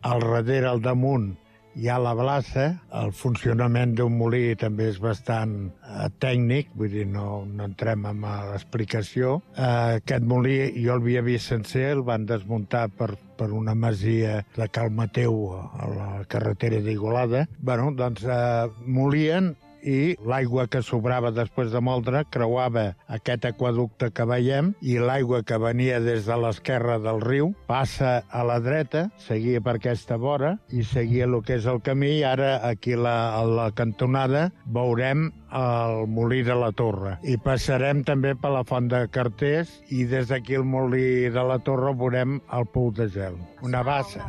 al darrere, al damunt, hi ha la blassa. El funcionament d'un molí també és bastant tècnic, vull dir, no entrem en l'explicació. Aquest molí jo el havia vist sencer, el van desmuntar per una masia de Cal Mateu a la carretera d'Igualada. Bueno, doncs molien i l'aigua que sobrava després de moldre creuava aquest aqüeducte que veiem i l'aigua que venia des de l'esquerra del riu passa a la dreta, seguia per aquesta vora i seguia el que és el camí i ara aquí a la cantonada veurem el molí de la Torre. I passarem també per la font de Carters i des d'aquí el molí de la Torre veurem el Pou de Gel. Una bassa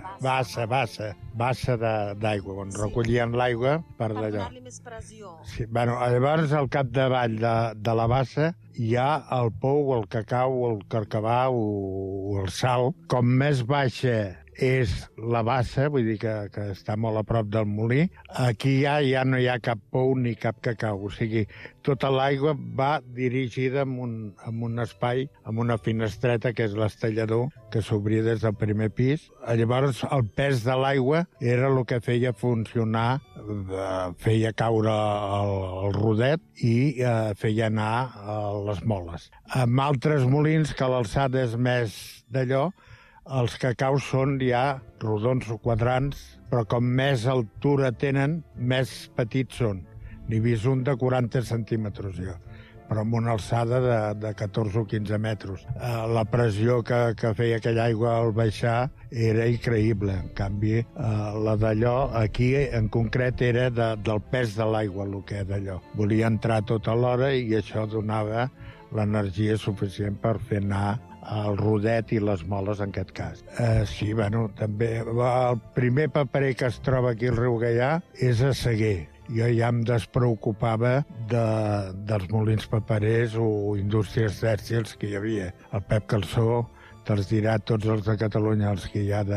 d'aigua, on recollien l'aigua per d'allò. Per donar-li més pressió. Sí, bueno, llavors al capdavall de la bassa hi ha el pou, el cacau, el carcabà o el sal. Com més baixa és la bassa, vull dir que està molt a prop del molí, aquí ja no hi ha cap pou ni cap cacau. O sigui, tota l'aigua va dirigida en un espai, amb una finestreta, que és l'estallador, que s'obria des del primer pis. Llavors, el pes de l'aigua era el que feia funcionar, feia caure el rodet i feia anar les moles. Amb altres molins, que l'alçada és més d'allò, els cacaus són ja rodons o quadrats, però com més altura tenen, més petits són. N'he vist un de 40 centímetres jo, però amb una alçada de 14 o 15 metres. La pressió que feia aquella aigua al baixar era increïble. En canvi, la d'allò, aquí en concret, era del pes de l'aigua, el que és d'allò. Volia entrar tota l'hora i això donava l'energia suficient per fer anar el rodet i les moles, en aquest cas. Sí, bueno, també el primer paperer que es troba aquí al riu Gaià és a Seguer. Jo ja em despreocupava dels molins paperers o indústries tèxtils que hi havia. El Pep Calçó te'ls dirà tots els de Catalunya, els que hi ha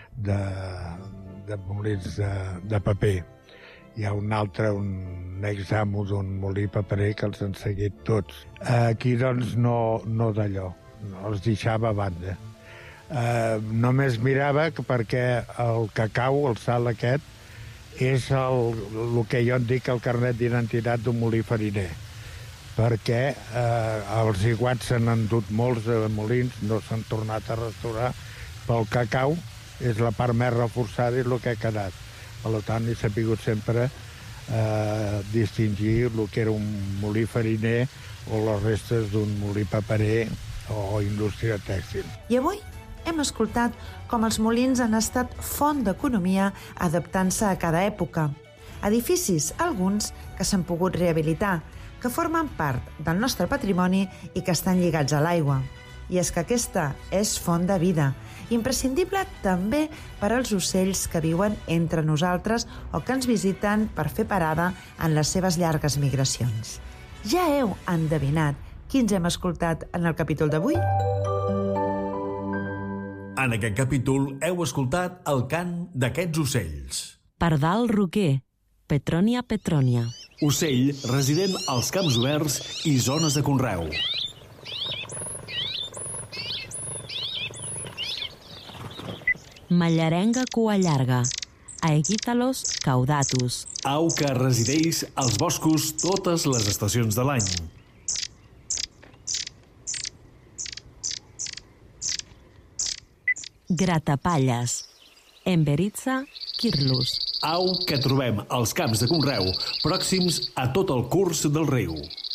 de molins de paper. Hi ha un altre, un examo d'un molí paperer que els han seguit tots. Aquí, doncs, no d'allò. No els deixava a banda. Només mirava perquè el cacau, el sal aquest, és el que jo en dic el carnet d'identitat d'un molí fariner. Perquè els iguats se n'han dut molts de molins, no s'han tornat a restaurar, però el cacau és la part més reforçada i el que ha quedat. Per tant, he sabut sempre distingir el que era un molí fariner o les restes d'un molí paperer o indústria tèxtil. I avui hem escoltat com els molins han estat font d'economia adaptant-se a cada època. Edificis, alguns, que s'han pogut rehabilitar, que formen part del nostre patrimoni i que estan lligats a l'aigua. I és que aquesta és font de vida, imprescindible també per als ocells que viuen entre nosaltres o que ens visiten per fer parada en les seves llargues migracions. Ja heu endevinat quins hem escoltat en el capítol d'avui? En aquest capítol heu escoltat el cant d'aquests ocells. Pardal roquer, Petronia petronia. Ocell resident als camps oberts i zones de conreu. Mallarenga cua llarga, Aegittalos caudatus. Au que resideix als boscos totes les estacions de l'any. Gratapalles, Emberiza quirlus. Au que trobem als camps de conreu pròxims a tot el curs del riu.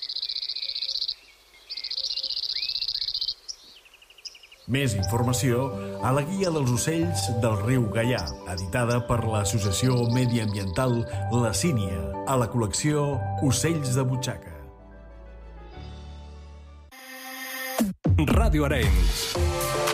Més informació a la Guia dels ocells del riu Gaià, editada per l'Associació Mediambiental La Sínia, a la col·lecció Ocells de Butxaca. Ràdio Arenys.